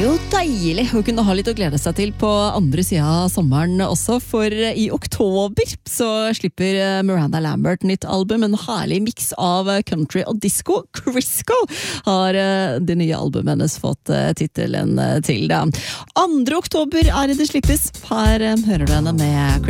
jo deilig å kunne ha litt å glede seg til på andre siden av sommeren også, for i oktober så slipper Miranda Lambert nytt album, en herlig mix av country og disco. Crisco har det nye albumet hennes fått titelen til da. 2. oktober er det slippes. Her hører du henne med